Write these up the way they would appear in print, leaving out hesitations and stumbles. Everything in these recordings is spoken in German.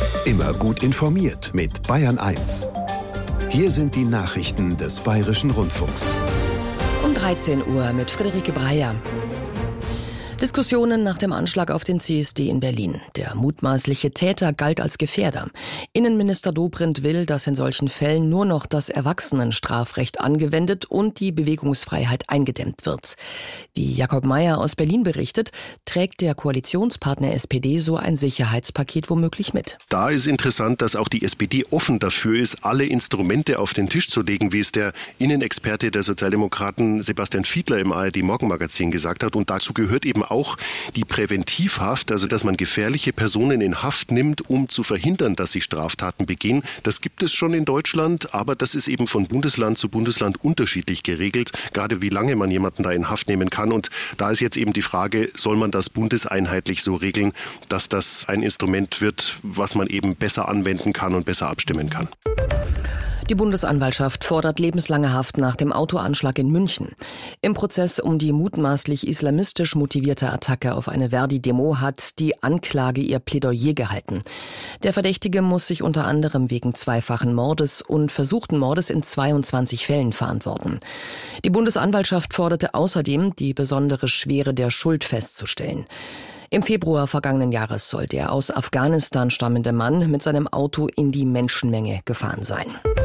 Immer gut informiert mit Bayern 1. Hier sind die Nachrichten des Bayerischen Rundfunks. Um 13 Uhr mit Friederike Breyer. Diskussionen nach dem Anschlag auf den CSD in Berlin. Der mutmaßliche Täter galt als Gefährder. Innenminister Dobrindt will, dass in solchen Fällen nur noch das Erwachsenenstrafrecht angewendet und die Bewegungsfreiheit eingedämmt wird. Wie Jakob Mayer aus Berlin berichtet, trägt der Koalitionspartner SPD so ein Sicherheitspaket womöglich mit. Da ist interessant, dass auch die SPD offen dafür ist, alle Instrumente auf den Tisch zu legen, wie es der Innenexperte der Sozialdemokraten Sebastian Fiedler im ARD-Morgenmagazin gesagt hat. Und dazu gehört eben auch die Präventivhaft, also dass man gefährliche Personen in Haft nimmt, um zu verhindern, dass sie Straftaten begehen. Das gibt es schon in Deutschland, aber das ist eben von Bundesland zu Bundesland unterschiedlich geregelt, gerade wie lange man jemanden da in Haft nehmen kann. Und da ist jetzt eben die Frage, soll man das bundeseinheitlich so regeln, dass das ein Instrument wird, was man eben besser anwenden kann und besser abstimmen kann. Die Bundesanwaltschaft fordert lebenslange Haft nach dem Autoanschlag in München. Im Prozess um die mutmaßlich islamistisch motivierte Attacke auf eine Verdi-Demo hat die Anklage ihr Plädoyer gehalten. Der Verdächtige muss sich unter anderem wegen zweifachen Mordes und versuchten Mordes in 22 Fällen verantworten. Die Bundesanwaltschaft forderte außerdem, die besondere Schwere der Schuld festzustellen. Im Februar vergangenen Jahres soll der aus Afghanistan stammende Mann mit seinem Auto in die Menschenmenge gefahren sein.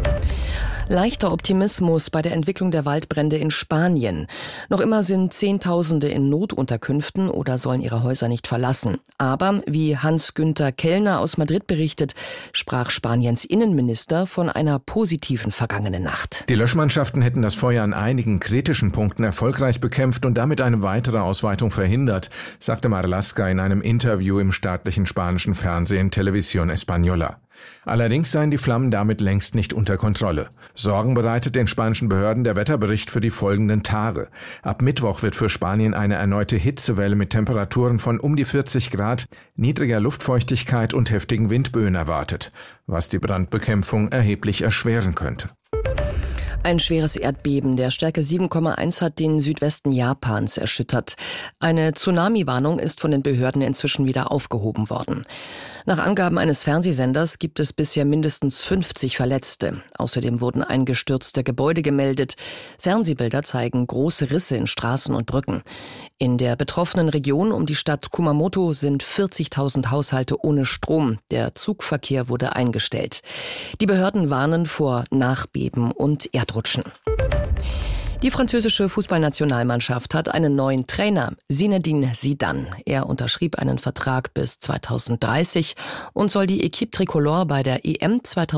Leichter Optimismus bei der Entwicklung der Waldbrände in Spanien. Noch immer sind Zehntausende in Notunterkünften oder sollen ihre Häuser nicht verlassen. Aber, wie Hans-Günther Kellner aus Madrid berichtet, sprach Spaniens Innenminister von einer positiven vergangenen Nacht. Die Löschmannschaften hätten das Feuer an einigen kritischen Punkten erfolgreich bekämpft und damit eine weitere Ausweitung verhindert, sagte Marlaska in einem Interview im staatlichen spanischen Fernsehen Televisión Española. Allerdings seien die Flammen damit längst nicht unter Kontrolle. Sorgen bereitet den spanischen Behörden der Wetterbericht für die folgenden Tage. Ab Mittwoch wird für Spanien eine erneute Hitzewelle mit Temperaturen von um die 40 Grad, niedriger Luftfeuchtigkeit und heftigen Windböen erwartet, was die Brandbekämpfung erheblich erschweren könnte. Ein schweres Erdbeben der Stärke 7,1 hat den Südwesten Japans erschüttert. Eine Tsunami-Warnung ist von den Behörden inzwischen wieder aufgehoben worden. Nach Angaben eines Fernsehsenders gibt es bisher mindestens 50 Verletzte. Außerdem wurden eingestürzte Gebäude gemeldet. Fernsehbilder zeigen große Risse in Straßen und Brücken. In der betroffenen Region um die Stadt Kumamoto sind 40.000 Haushalte ohne Strom. Der Zugverkehr wurde eingestellt. Die Behörden warnen vor Nachbeben und Erdrutschen. Die französische Fußballnationalmannschaft hat einen neuen Trainer, Zinedine Zidane. Er unterschrieb einen Vertrag bis 2030 und soll die Équipe Tricolore bei der EM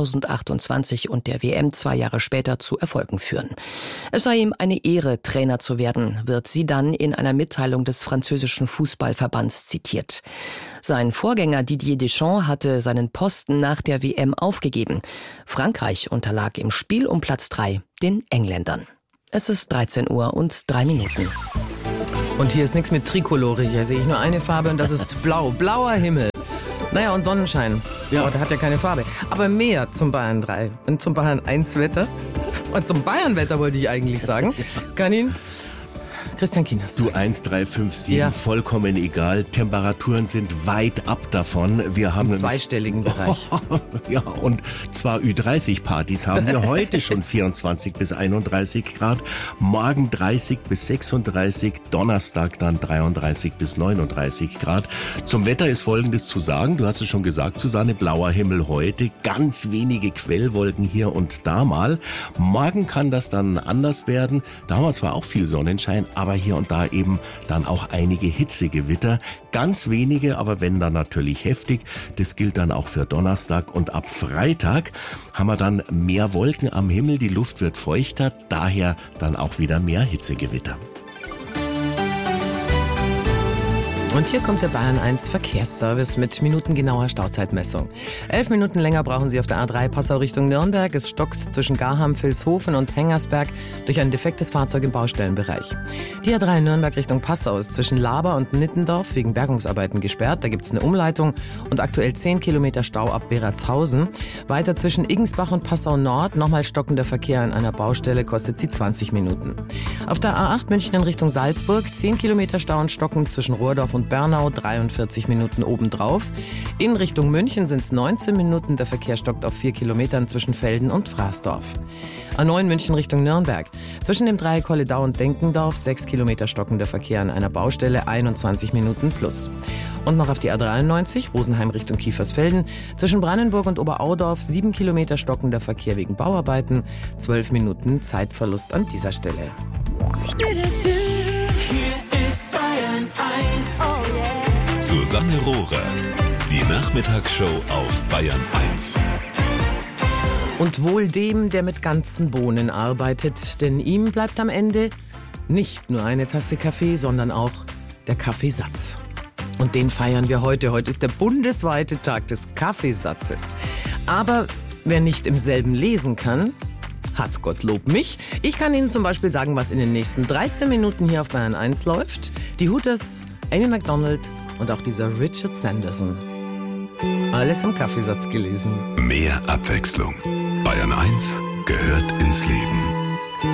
2028 und der WM 2 Jahre später zu Erfolgen führen. Es sei ihm eine Ehre, Trainer zu werden, wird Zidane in einer Mitteilung des französischen Fußballverbands zitiert. Sein Vorgänger Didier Deschamps hatte seinen Posten nach der WM aufgegeben. Frankreich unterlag im Spiel um Platz 3 den Engländern. Es ist 13 Uhr und 3 Minuten. Und hier ist nichts mit Tricolore. Hier sehe ich nur eine Farbe und das ist blau. Blauer Himmel. Naja, und Sonnenschein. Ja. Oh, der hat ja keine Farbe. Aber mehr zum Bayern 3 und zum Bayern 1 Wetter. Und zum Bayern Wetter wollte ich eigentlich sagen. Kann ihn Christian Kienast. Du 1,357, ja. Vollkommen egal. Temperaturen sind weit ab davon. Wir haben im zweistelligen Bereich. Ja, und zwar Ü30-Partys haben wir heute schon 24 bis 31 Grad. Morgen 30 bis 36, Donnerstag dann 33 bis 39 Grad. Zum Wetter ist Folgendes zu sagen. Du hast es schon gesagt, Susanne, blauer Himmel heute. Ganz wenige Quellwolken hier und da mal. Morgen kann das dann anders werden. Da haben wir zwar auch viel Sonnenschein, aber hier und da eben dann auch einige Hitzegewitter. Ganz wenige, aber wenn dann natürlich heftig. Das gilt dann auch für Donnerstag. Und ab Freitag haben wir dann mehr Wolken am Himmel. Die Luft wird feuchter, daher dann auch wieder mehr Hitzegewitter. Und hier kommt der Bayern 1 Verkehrsservice mit minutengenauer Stauzeitmessung. 11 Minuten länger brauchen Sie auf der A3 Passau Richtung Nürnberg. Es stockt zwischen Garham, Vilshofen und Hengersberg durch ein defektes Fahrzeug im Baustellenbereich. Die A3 Nürnberg Richtung Passau ist zwischen Laber und Nittendorf wegen Bergungsarbeiten gesperrt. Da gibt es eine Umleitung und aktuell 10 Kilometer Stau ab Beratshausen. Weiter zwischen Igensbach und Passau Nord nochmal stockender Verkehr an einer Baustelle, kostet sie 20 Minuten. Auf der A8 München in Richtung Salzburg 10 Kilometer Stau und Stocken zwischen Rohrdorf und Bernau 43 Minuten obendrauf. In Richtung München sind es 19 Minuten. Der Verkehr stockt auf 4 Kilometern zwischen Velden und Fraßdorf. A9 München Richtung Nürnberg. Zwischen dem Dreieck Holledau und Denkendorf 6 Kilometer stockender Verkehr an einer Baustelle, 21 Minuten plus. Und noch auf die A93 Rosenheim Richtung Kiefersfelden. Zwischen Brandenburg und Oberaudorf 7 Kilometer stockender Verkehr wegen Bauarbeiten, 12 Minuten Zeitverlust an dieser Stelle. Hier ist Bayern 1. Susanne Rohrer, die Nachmittagsshow auf Bayern 1. Und wohl dem, der mit ganzen Bohnen arbeitet, denn ihm bleibt am Ende nicht nur eine Tasse Kaffee, sondern auch der Kaffeesatz. Und den feiern wir heute. Heute ist der bundesweite Tag des Kaffeesatzes. Aber wer nicht im selben lesen kann, hat Gottlob mich. Ich kann Ihnen zum Beispiel sagen, was in den nächsten 13 Minuten hier auf Bayern 1 läuft. Die Hooters, Amy Macdonald und auch dieser Richard Sanderson. Alles im Kaffeesatz gelesen. Mehr Abwechslung. Bayern 1 gehört ins Leben.